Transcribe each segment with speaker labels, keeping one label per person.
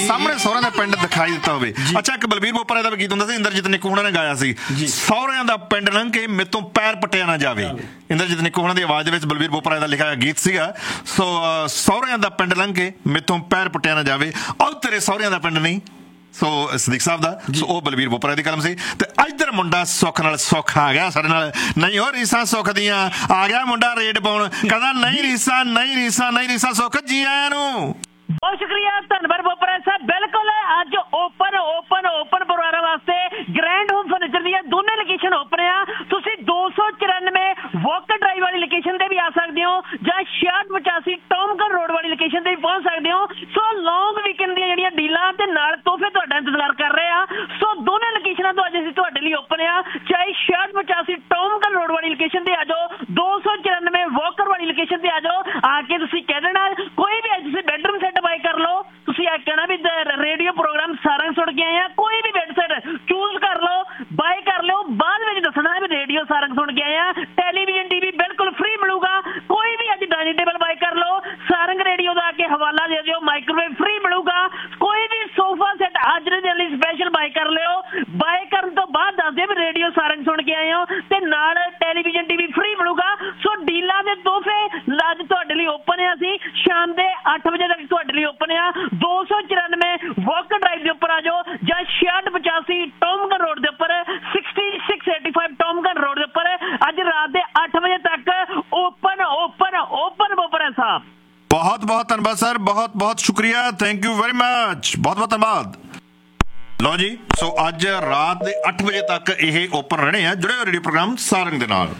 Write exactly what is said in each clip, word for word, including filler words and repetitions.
Speaker 1: ਸਾਹਮਣੇ ਸਹੁਰਿਆਂ ਦਾ ਪਿੰਡ ਦਿਖਾਈ ਦਿੱਤਾ ਹੋਵੇ। ਅੱਛਾ, ਇੱਕ ਬਲਬੀਰ ਬੋਪਰਾ ਦਾ ਵੀ ਗੀਤ ਹੁੰਦਾ ਸੀ, ਇੰਦਰਜੀਤ ਨਿੱਕੂ ਹੋਣਾ ਨੇ ਗਾਇਆ ਸੀ, ਸਹੁਰਿਆਂ ਦਾ ਪਿੰਡ ਲੰਘ ਕੇ ਮੇਤੋਂ ਪੈਰ ਪੱਟਿਆ ਨਾ ਜਾਵੇ। ਇੰਦਰਜੀਤ ਨਿੱਕੂ ਹੋਣਾ ਦੀ ਆਵਾਜ਼ ਦੇ ਵਿੱਚ ਬਲਬੀਰ ਬੋਪਰਾ ਦਾ ਲਿਖਿਆ ਗੀਤ ਸੀਗਾ। ਸੋ ਸਹੁਰਿਆਂ ਦਾ ਪਿੰਡ ਲੰਘ ਕੇ ਮੇਤੋਂ ਪੈਰ ਪੱਟਿਆ ਨਾ ਜਾਵੇ, ਔਰ ਤੇਰੇ ਸਹੁਰਿਆਂ ਦਾ ਪਿੰਡ ਨਹੀਂ। ਸੋ ਸਦੀਕ ਸਾਹਿਬ ਦਾ, ਸੋ ਉਹ ਬਲਬੀਰ ਬੋਪਰਾ ਦੀ ਕਲਮ ਸੀ। ਤੇ ਇੱਧਰ ਮੁੰਡਾ ਸੁੱਖ ਨਾਲ ਸੁੱਖ ਆ ਗਿਆ ਸਾਡੇ ਨਾਲ, ਨਹੀਂ ਉਹ ਰੀਸਾਂ ਸੁੱਖ ਦੀਆਂ, ਆ ਗਿਆ ਮੁੰਡਾ ਰੇਡ ਪਾਉਣ, ਕਹਿੰਦਾ ਨਹੀਂ ਰੀਸਾਂ ਨਹੀਂ ਰੀਸਾਂ ਨਹੀਂ ਰੀਸਾਂ ਸੁੱਖ ਜੀ ਆਇਆਂ ਨੂੰ।
Speaker 2: ਬਹੁਤ ਸ਼ੁਕਰੀਆ, ਧੰਨਵਾਦ ਬੋਪਰਾ ਸਾਹਿਬ। ਬਿਲਕੁਲ ਅੱਜ ਓਪਨ ਓਪਨ ਓਪਨ ਪਰਿਵਾਰਾਂ ਵਾਸਤੇ ਗ੍ਰੈਂਡ ਹੋਮ ਫਰਨੀਚਰ ਦੀਆਂ ਦੋਨੇ ਲੋਕੇਸ਼ਨ ਓਪਨ ਆ। ਤੁਸੀਂ ਦੋ ਸੌ ਚੁਰਾਨਵੇਂ ਵਾਕਰ ਡਰਾਈਵ ਵਾਲੀ ਲੋਕੇਸ਼ਨ ਤੇ ਵੀ ਆ ਸਕਦੇ ਹੋ, ਜਾਂ ਛਿਆਹਠ ਪਚਾਸੀ ਟੌਮਗਨ ਰੋਡ ਵਾਲੀ ਲੋਕੇਸ਼ਨ ਤੇ ਵੀ ਪਹੁੰਚ ਸਕਦੇ ਹੋ। ਸੋ ਲੌਂਗ ਵੀਕਐਂਡ ਦੀਆਂ ਜਿਹੜੀਆਂ ਡੀਲਾਂ ਤੇ ਨਾਲ ਤੋਹਫੇ ਤੁਹਾਡਾ ਇੰਤਜ਼ਾਰ ਕਰ ਰਹੇ ਆ। ਸੋ ਦੋਨੇ ਲੋਕੇਸ਼ਨਾਂ ਤੋਂ ਅੱਜ ਅਸੀਂ ਤੁਹਾਡੇ ਲਈ ਓਪਨ ਆ। ਚਾਹੇ ਛਿਆਹਠ ਪਚਾਸੀ ਟੌਮਗਨ ਰੋਡ ਵਾਲੀ ਲੋਕੇਸ਼ਨ ਤੇ ਆ ਜਾਓ, ਦੋ ਸੌ ਚੁਰਾਨਵੇਂ ਵਾਕਰ ਵਾਲੀ ਲੋਕੇਸ਼ਨ ਤੇ ਆ ਜਾਓ। ਆ ਕੇ ਤੁਸੀਂ ਕਹਿ ਦੇਣਾ ਕੋਈ ਵੀ ਅੱਜ ਤੁਸੀਂ ਬੈਡਰੂਮ ਸੈੱਟ ਬਾਈ ਕਰ ਲਓ, ਤੁਸੀਂ ਇਹ ਕਹਿਣਾ ਵੀ ਰੇਡੀਓ ਪ੍ਰੋਗਰਾਮ ਸਾਰੰਗ ਸੁਣ ਕੇ ਆਏ ਆ, ਕੋਈ ਵੀ ਬੈਡ ਸੈੱਟ ਚੂਜ਼ ਕਰ ਲਓ, ਬਾਏ ਕਰ ਲਿਓ, ਬਾਅਦ ਵਿੱਚ ਦੱਸਣਾ ਵੀ ਰੇਡੀਓ ਸਾਰੰਗ ਸੁਣ ਕੇ ਆਏ ਆ। ਟੈਲੀਵਿਜ਼ਨ ਟੀਵੀ ਬਿਲਕੁਲ ਫ੍ਰੀ ਮਿਲੂਗਾ। ਕੋਈ ਵੀ ਅੱਜ ਡਾਈਨਿੰਗ ਟੇਬਲ ਬਾਏ ਕਰ ਲਓ, ਸਾਰੰਗ ਰੇਡੀਓ ਦਾ ਆ ਕੇ ਹਵਾਲਾ ਦੇ ਦਿਓ, ਮਾਈਕ੍ਰੋਵੇਵ ਫ੍ਰੀ ਮਿਲੂਗਾ। ਕੋਈ ਵੀ ਸੋਫਾ ਸੈੱਟ ਅੱਜ ਦੇ ਲਈ ਸਪੈਸ਼ਲ ਬਾਏ ਕਰ ਲਿਓ। ਬਾਏ ਕਰਨ ਤੋਂ ਬਾਅਦ ਦੱਸ ਦਿਓ ਵੀ ਰੇਡੀਓ ਸਾਰੰਗ ਸੁਣ ਕੇ ਆਏ ਹੋ, ਤੇ ਨਾਲ ਟੈਲੀਵਿਜ਼ਨ ਟੀਵੀ ਫ੍ਰੀ ਮਿਲੂਗਾ। ਸੋ ਡੀਲਾਂ ਦੇ ਤੋਹਫੇ ਅੱਜ ਤੁਹਾਡੇ ਲਈ ਓਪਨ ਆ। ਅਸੀਂ ਸ਼ਾਮ ਦੇ ਅੱਠ ਵਜੇ ਤੱਕ ਤੁਹਾਡੇ ਲਈ ਓਪਨ ਆ। ਦੋ ਸੌ ਚੁਰਾਨਵੇਂ ਵਾਕਰ ਡਰਾਈਵ ਦੇ ਉੱਪਰ ਆ ਜਾਓ, ਜਾਂ ਛਿਆਹਠ ਪਚਾਸੀ ਟੌਮਗਨ ਰੋਡ ਦੇ ਉੱਪਰ, sixty six eighty five ਟੌਮਗਨ road ਦੇ ਉੱਪਰ ਅੱਜ ਰਾਤ ਦੇ ਅੱਠ ਵਜੇ ਤੱਕ ਓਪਨ ਓਪਨ ਓਪਨ ਬੋਪਰਾ ਸਾਹਿਬ।
Speaker 1: ਬਹੁਤ ਬਹੁਤ ਧੰਨਵਾਦ ਸਰ, ਬਹੁਤ ਬਹੁਤ ਸ਼ੁਕਰੀਆ, ਥੈਂਕ ਯੂ ਵੈਰੀ ਮਚ, ਬਹੁਤ ਬਹੁਤ ਧੰਨਵਾਦ। ਲਓ ਜੀ, ਸੋ ਅੱਜ ਰਾਤ ਦੇ ਅੱਠ ਵਜੇ ਤੱਕ ਇਹ ਓਪਨ ਰਹਿਣੇ ਆ। ਜੁੜੇ ਹੋਏ ਰੇਡੀਓ ਪ੍ਰੋਗਰਾਮ ਸਾਰੰਗ ਦੇ ਨਾਲ।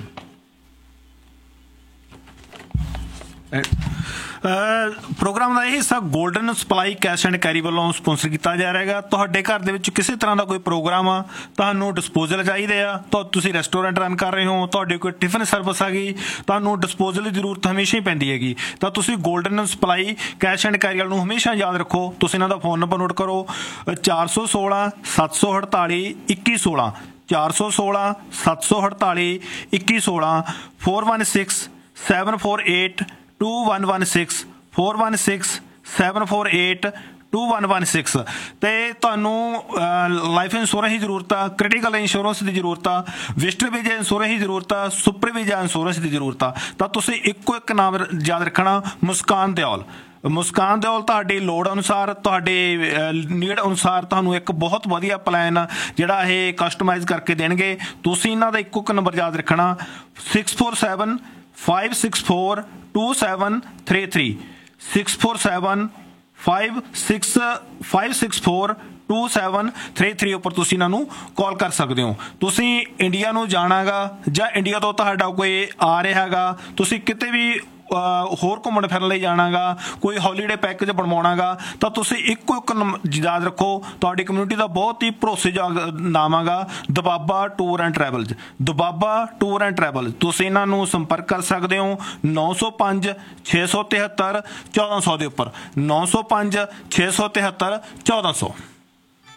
Speaker 3: ਪ੍ਰੋਗਰਾਮ ਦਾ ਇਹ ਹਿੱਸਾ golden supply cash and carry ਵੱਲੋਂ ਸਪੋਂਸਰ ਕੀਤਾ ਜਾ ਰਿਹਾ ਹੈਗਾ। ਤੁਹਾਡੇ ਘਰ ਦੇ ਵਿੱਚ ਕਿਸੇ ਤਰ੍ਹਾਂ ਦਾ ਕੋਈ ਪ੍ਰੋਗਰਾਮ ਆ, ਤੁਹਾਨੂੰ ਡਿਸਪੋਜ਼ਲ ਚਾਹੀਦੇ ਆ, ਤਾਂ ਤੁਸੀਂ ਰੈਸਟੋਰੈਂਟ ਰਨ ਕਰ ਰਹੇ ਹੋ, ਤੁਹਾਡੇ ਕੋਈ ਟਿਫਨ ਸਰਵਿਸ ਆ ਗਈ, ਤੁਹਾਨੂੰ ਡਿਸਪੋਜ਼ਲ ਦੀ ਜ਼ਰੂਰਤ ਹਮੇਸ਼ਾ ਹੀ ਪੈਂਦੀ ਹੈਗੀ, ਤਾਂ ਤੁਸੀਂ golden supply cash and carry ਨੂੰ ਹਮੇਸ਼ਾ ਯਾਦ ਰੱਖੋ। ਤੁਸੀਂ ਇਹਨਾਂ ਦਾ ਫੋਨ ਨੰਬਰ ਨੋਟ ਕਰੋ, ਚਾਰ ਸੌ ਸੋਲਾਂ ਸੱਤ ਸੌ ਅਠਤਾਲੀ ਇੱਕੀ ਸੋਲਾਂ, ਚਾਰ ਸੌ ਸੋਲਾਂ ਸੱਤ ਸੌ ਅਠਤਾਲੀ ਇੱਕੀ ਸੋਲਾਂ, four one six seven four eight two one one six, four one six seven four eight two one one six. ਅਤੇ ਤੁਹਾਨੂੰ ਲਾਈਫ ਇੰਸ਼ੋਰੈਂਸ ਦੀ ਜ਼ਰੂਰਤ ਆ, ਕ੍ਰਿਟੀਕਲ ਇੰਸ਼ੋਰੈਂਸ ਦੀ ਜ਼ਰੂਰਤ ਆ, ਵਿਜ਼ਟਰ ਵੀਜ਼ਾ ਇੰਸ਼ੋਰੈਂਸ ਦੀ ਜ਼ਰੂਰਤ ਆ, ਸੁਪਰ ਵੀਜ਼ਾ ਇੰਸ਼ੋਰੈਂਸ ਦੀ ਜ਼ਰੂਰਤ ਆ, ਤਾਂ ਤੁਸੀਂ ਇੱਕੋ ਇੱਕ ਨਾਮ ਯਾਦ ਰੱਖਣਾ, ਮੁਸਕਾਨ ਦਿਓਲ। ਮੁਸਕਾਨ ਦਿਓਲ ਤੁਹਾਡੀ ਲੋੜ ਅਨੁਸਾਰ, ਤੁਹਾਡੇ ਨੀਡ ਅਨੁਸਾਰ ਤੁਹਾਨੂੰ ਇੱਕ ਬਹੁਤ ਵਧੀਆ ਪਲਾਨ ਜਿਹੜਾ ਇਹ ਕਸਟਮਾਈਜ਼ ਕਰਕੇ ਦੇਣਗੇ। ਤੁਸੀਂ ਇਹਨਾਂ ਦਾ ਇੱਕੋ ਇੱਕ ਨੰਬਰ ਯਾਦ ਰੱਖਣਾ, six four seven five six four two seven three three, six four seven five six five six four two seven three three ਉੱਪਰ ਤੁਸੀਂ ਇਹਨਾਂ ਨੂੰ ਕਾਲ ਕਰ ਸਕਦੇ ਹੋ। ਤੁਸੀਂ ਇੰਡੀਆ ਨੂੰ ਜਾਣਾ ਗਾ, ਜਾਂ ਇੰਡੀਆ ਤੋਂ ਤੁਹਾਡਾ ਕੋਈ ਆ ਰਿਹਾ ਗਾ, ਤੁਸੀਂ ਕਿਤੇ ਵੀ ਹੋਰ ਘੁੰਮਣ ਫਿਰਨ ਲਈ ਜਾਣਾ ਗਾ, ਕੋਈ ਹੌਲੀਡੇ ਪੈਕੇਜ ਬਣਵਾਉਣਾ ਗਾ, ਤਾਂ ਤੁਸੀਂ ਇੱਕੋ ਇੱਕ ਯਾਦ ਰੱਖੋ, ਤੁਹਾਡੀ ਕਮਿਊਨਿਟੀ ਦਾ ਬਹੁਤ ਹੀ ਭਰੋਸੇਯੋਗ ਨਾਮ ਹੈਗਾ ਦਬਾਬਾ tour and travel. ਦਬਾਬਾ tour and travel, ਤੁਸੀਂ ਇਹਨਾਂ ਨੂੰ ਸੰਪਰਕ ਕਰ ਸਕਦੇ ਹੋ ਨੌ ਸੌ ਪੰਜ ਛੇ ਸੌ ਤਿਹੱਤਰ ਚੌਦਾਂ ਸੌ ਦੇ ਉੱਪਰ, ਨੌ ਸੌ ਪੰਜ ਛੇ ਸੌ ਤਿਹੱਤਰ ਚੌਦਾਂ ਸੌ।